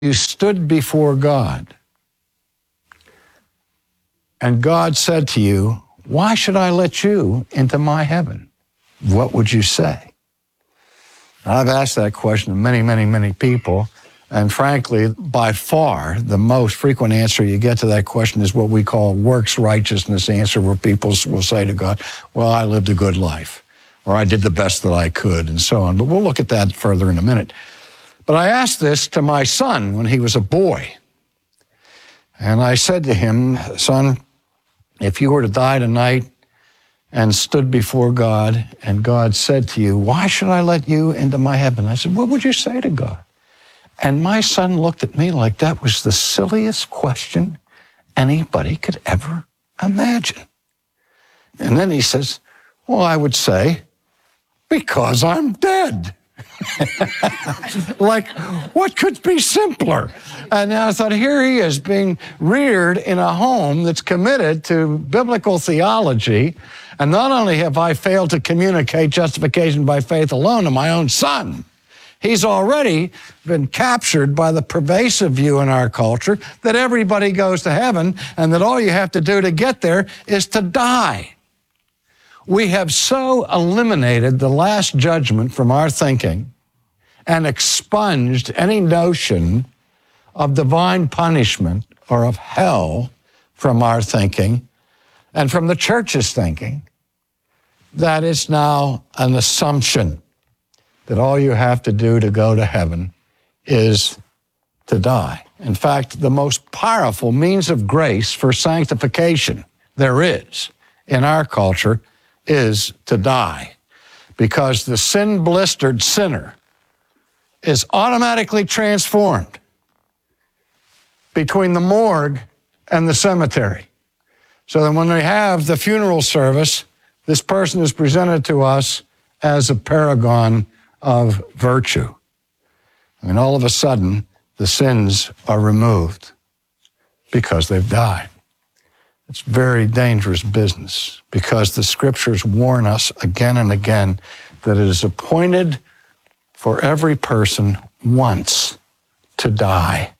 you stood before God, and God said to you, why should I let you into my heaven? What would you say? I've asked that question to many, many, many people, and frankly, by far, the most frequent answer you get to that question is what we call works righteousness answer, where people will say to God, well, I lived a good life, or I did the best that I could, and so on. But we'll look at that further in a minute. But I asked this to my son when he was a boy. And I said to him, son, if you were to die tonight and stood before God, and God said to you, why should I let you into my heaven? I said, what would you say to God? And my son looked at me like that was the silliest question anybody could ever imagine. And then he says, well, I would say, because I'm dead. Like, what could be simpler? And I thought, here he is being reared in a home that's committed to biblical theology. And not only have I failed to communicate justification by faith alone to my own son, he's already been captured by the pervasive view in our culture that everybody goes to heaven and that all you have to do to get there is to die. We have so eliminated the last judgment from our thinking and expunged any notion of divine punishment or of hell from our thinking and from the church's thinking that it's now an assumption that all you have to do to go to heaven is to die. In fact, the most powerful means of grace for sanctification there is in our culture is to die, because the sin-blistered sinner is automatically transformed between the morgue and the cemetery. So that when we have the funeral service, this person is presented to us as a paragon of virtue. And all of a sudden, the sins are removed because they've died. It's very dangerous business, because the scriptures warn us again and again that it is appointed for every person once to die,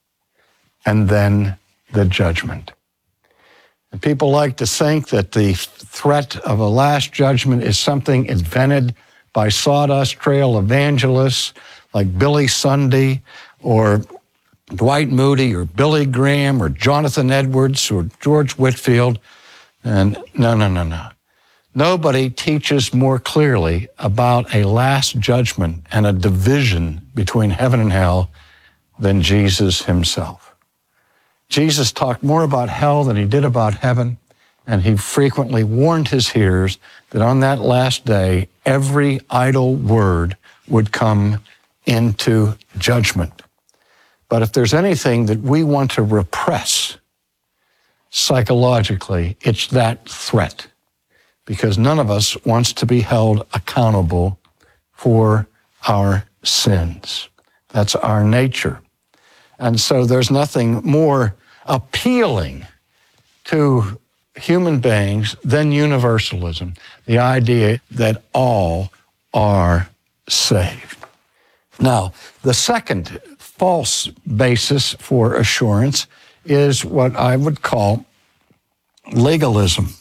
and then the judgment. And people like to think that the threat of a last judgment is something invented by sawdust trail evangelists like Billy Sunday or Dwight Moody or Billy Graham or Jonathan Edwards or George Whitefield. And no. Nobody teaches more clearly about a last judgment and a division between heaven and hell than Jesus himself. Jesus talked more about hell than he did about heaven, and he frequently warned his hearers that on that last day, every idle word would come into judgment. But if there's anything that we want to repress psychologically, it's that threat, because none of us wants to be held accountable for our sins. That's our nature. And so there's nothing more appealing to human beings than universalism, the idea that all are saved. Now, the second false basis for assurance is what I would call legalism,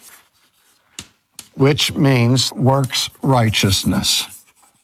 which means works righteousness.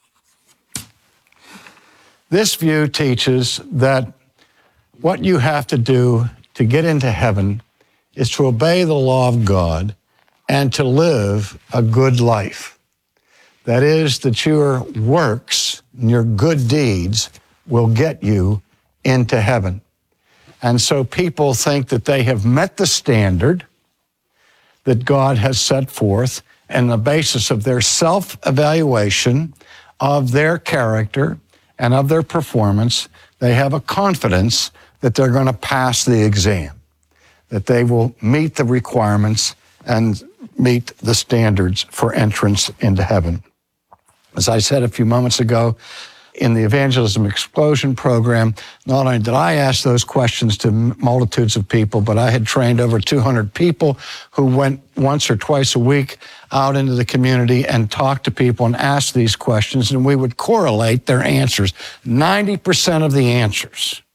This view teaches that what you have to do to get into heaven is to obey the law of God and to live a good life. That is, that your works and your good deeds will get you into heaven. And so people think that they have met the standard that God has set forth, and the basis of their self-evaluation of their character and of their performance, they have a confidence that they're going to pass the exam, that they will meet the requirements and meet the standards for entrance into heaven. As I said a few moments ago, In the Evangelism Explosion program, not only did I ask those questions to multitudes of people, but I had trained over 200 people who went once or twice a week out into the community and talked to people and asked these questions, and we would correlate their answers. 90% of the answers